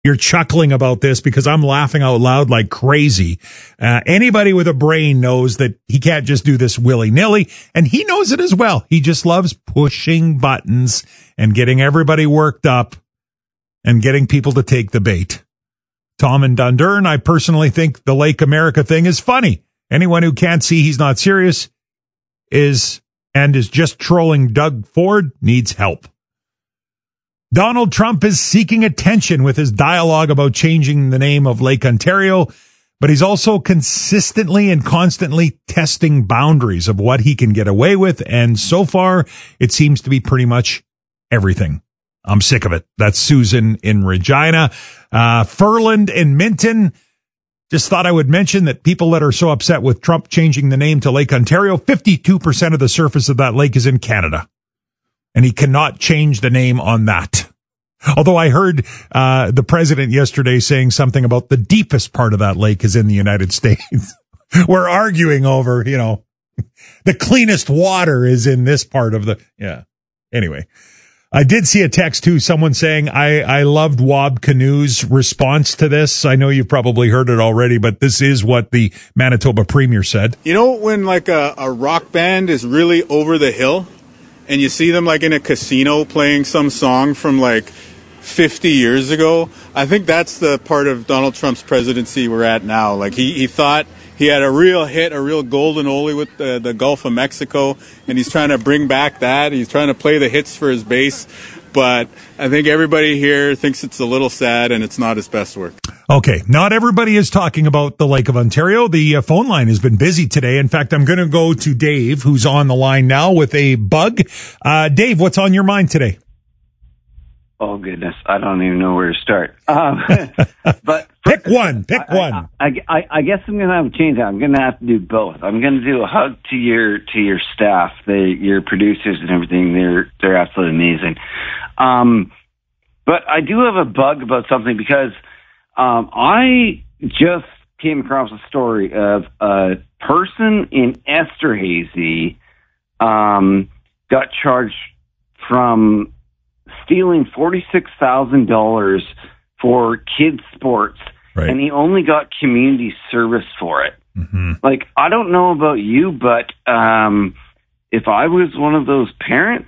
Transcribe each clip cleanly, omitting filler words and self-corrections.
You're chuckling about this because I'm laughing out loud like crazy. Anybody with a brain knows that he can't just do this willy-nilly, and he knows it as well. He just loves pushing buttons and getting everybody worked up and getting people to take the bait. Tom and Dundurn, I personally think the Lake America thing is funny. Anyone who can't see he's not serious is just trolling Doug Ford needs help. Donald Trump is seeking attention with his dialogue about changing the name of Lake Ontario, but he's also consistently and constantly testing boundaries of what he can get away with, and so far, it seems to be pretty much everything. I'm sick of it. That's Susan in Regina. Furland and Minton, just thought I would mention that people that are so upset with Trump changing the name to Lake Ontario, 52% of the surface of that lake is in Canada. And he cannot change the name on that. Although I heard the president yesterday saying something about the deepest part of that lake is in the United States. We're arguing over, the cleanest water is in this part of yeah. Anyway, I did see a text too, someone saying, I loved Wab Kinu's response to this. I know you've probably heard it already, but this is what the Manitoba Premier said. When like a rock band is really over the hill, and you see them like in a casino playing some song from like 50 years ago, I think that's the part of Donald Trump's presidency we're at now. Like he thought he had a real hit, a real golden oldie with the Gulf of Mexico, and he's trying to bring back that. He's trying to play the hits for his base. But I think everybody here thinks it's a little sad and it's not his best work. Okay, not everybody is talking about the Lake of Ontario. The phone line has been busy today. In fact, I'm going to go to Dave, who's on the line now with a bug. Dave, what's on your mind today? Oh, goodness. I don't even know where to start. But pick one. I guess I'm going to have a change. I'm going to have to do both. I'm going to do a hug to your staff, your producers and everything. They're absolutely amazing. But I do have a bug about something because I just came across a story of a person in Esterhazy got charged from stealing $46,000 for kids' sports, right, and he only got community service for it. Mm-hmm. Like, I don't know about you, but if I was one of those parents,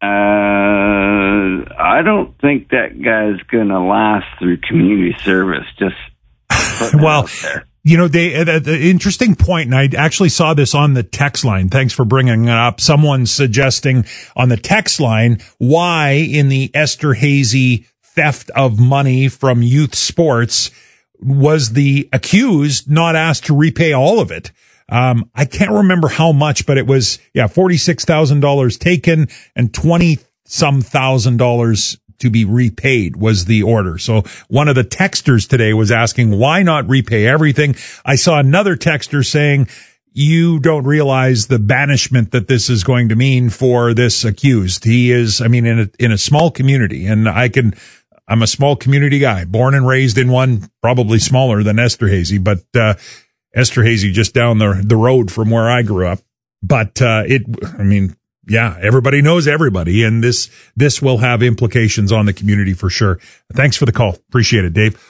I don't think that guy's going to last through community service. Just well, the interesting point, and I actually saw this on the text line. Thanks for bringing it up. Someone suggesting on the text line why in the Esterhazy theft of money from youth sports was the accused not asked to repay all of it. I can't remember how much, but it was, $46,000 taken and $20-some thousand to be repaid was the order. So one of the texters today was asking, why not repay everything? I saw another texter saying, you don't realize the banishment that this is going to mean for this accused. He is, in a small community, and I'm a small community guy, born and raised in one, probably smaller than Esterhazy, but, Esterhazy just down the road from where I grew up. But, everybody knows everybody, and this will have implications on the community for sure. Thanks for the call. Appreciate it, Dave.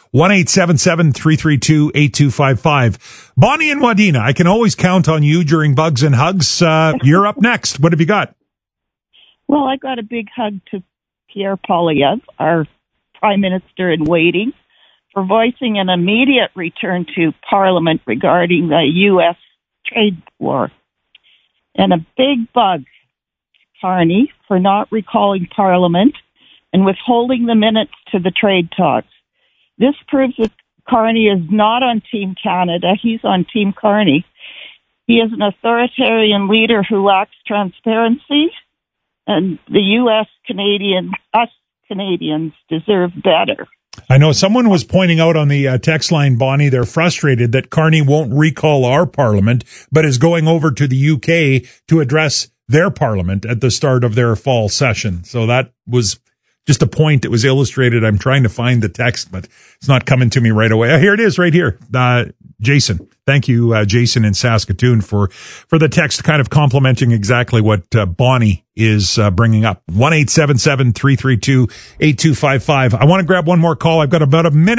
1-877-332-8255. Bonnie and Wadena, I can always count on you during Bugs and Hugs. You're up next. What have you got? Well, I got a big hug to Pierre Poilievre, our Prime Minister in waiting, for voicing an immediate return to Parliament regarding the U.S. trade war. And a big bug Carney for not recalling Parliament and withholding the minutes to the trade talks. This proves that Carney is not on Team Canada. He's on Team Carney. He is an authoritarian leader who lacks transparency, and the us Canadians deserve better. I know someone was pointing out on the text line, Bonnie, they're frustrated that Carney won't recall our Parliament, but is going over to the UK to address their Parliament at the start of their fall session. So that was just a point that was illustrated. I'm trying to find the text, but it's not coming to me right away. Here it is right here. Jason. Thank you, Jason in Saskatoon, for the text kind of complimenting exactly what Bonnie is bringing up. 1-877-332-8255. I want to grab one more call. I've got about a minute.